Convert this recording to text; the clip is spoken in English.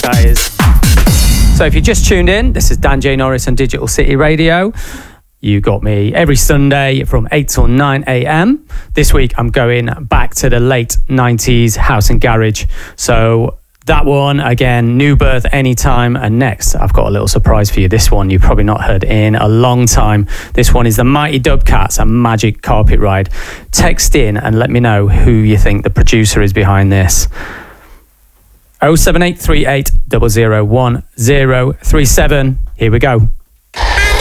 that is. So if you just tuned in, this is Dan J. Norris on Digital City Radio. You got me every Sunday from 8 till 9 a.m. This week I'm going back to the late 90s house and garage. So that one, again, New Birth Anytime. And next, I've got a little surprise for you. This one you've probably not heard in a long time. This one is the Mighty Dubcats and Magic Carpet Ride. Text in and let me know who you think the producer is behind this. 07838 001037. Here we go.